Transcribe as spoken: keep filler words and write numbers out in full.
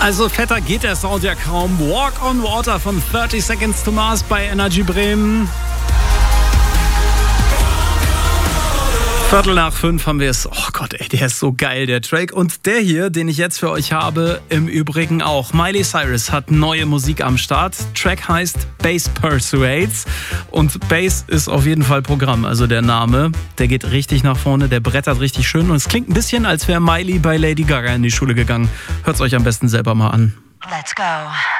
Also fetter geht der Sound ja kaum. Walk on Water von thirty Seconds to Mars bei Energy Bremen. Viertel nach fünf haben wir es. Oh Gott, ey, der ist so geil, der Track. Und der hier, den ich jetzt für euch habe, im Übrigen auch. Miley Cyrus hat neue Musik am Start. Track heißt Bass Persuades. Und Bass ist auf jeden Fall Programm. Also der Name, der geht richtig nach vorne, der brettert richtig schön. Und es klingt ein bisschen, als wäre Miley bei Lady Gaga in die Schule gegangen. Hört's euch am besten selber mal an. Let's go.